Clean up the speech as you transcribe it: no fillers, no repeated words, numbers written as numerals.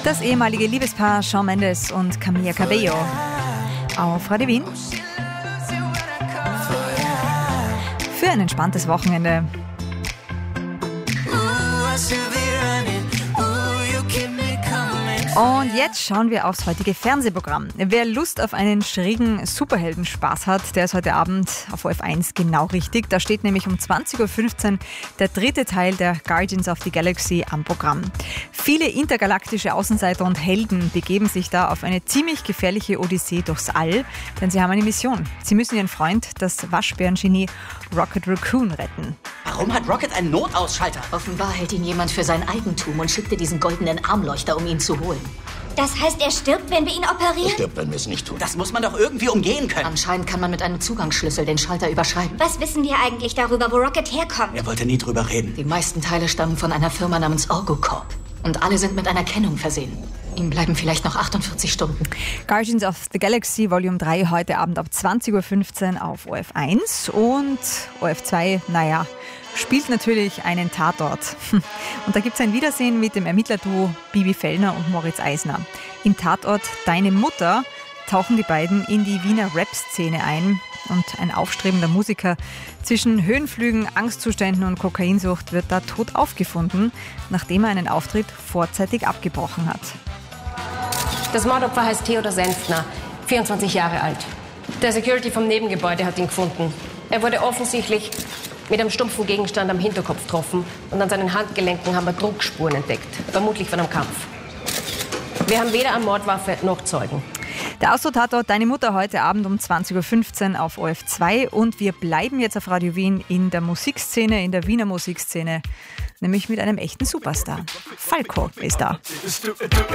Das ehemalige Liebespaar Shawn Mendes und Camila Cabello auf Radio Wien. Für ein entspanntes Wochenende. Und jetzt schauen wir aufs heutige Fernsehprogramm. Wer Lust auf einen schrägen Superheldenspaß hat, der ist heute Abend auf ORF1 genau richtig. Da steht nämlich um 20.15 Uhr der dritte Teil der Guardians of the Galaxy am Programm. Viele intergalaktische Außenseiter und Helden begeben sich da auf eine ziemlich gefährliche Odyssee durchs All, denn sie haben eine Mission. Sie müssen ihren Freund, das Waschbärengenie Rocket Raccoon, retten. Warum hat Rocket einen Notausschalter? Offenbar hält ihn jemand für sein Eigentum und schickte diesen goldenen Armleuchter, um ihn zu holen. Das heißt, er stirbt, wenn wir ihn operieren? Er stirbt, wenn wir es nicht tun. Das muss man doch irgendwie umgehen können. Anscheinend kann man mit einem Zugangsschlüssel den Schalter überschreiben. Was wissen wir eigentlich darüber, wo Rocket herkommt? Er wollte nie drüber reden. Die meisten Teile stammen von einer Firma namens Orgocorp. Und alle sind mit einer Kennung versehen. Ihm bleiben vielleicht noch 48 Stunden. Guardians of the Galaxy Volume 3 heute Abend ab 20.15 Uhr auf ORF1 und ORF2, spielt natürlich einen Tatort. Und da gibt es ein Wiedersehen mit dem Ermittlerduo Bibi Fellner und Moritz Eisner. Im Tatort Deine Mutter tauchen die beiden in die Wiener Rap-Szene ein und ein aufstrebender Musiker zwischen Höhenflügen, Angstzuständen und Kokainsucht wird da tot aufgefunden, nachdem er einen Auftritt vorzeitig abgebrochen hat. Das Mordopfer heißt Theodor Senftner, 24 Jahre alt. Der Security vom Nebengebäude hat ihn gefunden. Er wurde offensichtlich mit einem stumpfen Gegenstand am Hinterkopf getroffen und an seinen Handgelenken haben wir Druckspuren entdeckt, vermutlich von einem Kampf. Wir haben weder eine Mordwaffe noch Zeugen. Der Ausro-Tatort Deine Mutter heute Abend um 20.15 Uhr auf ORF2 und wir bleiben jetzt auf Radio Wien in der Musikszene, in der Wiener Musikszene, nämlich mit einem echten Superstar. Falco ist da.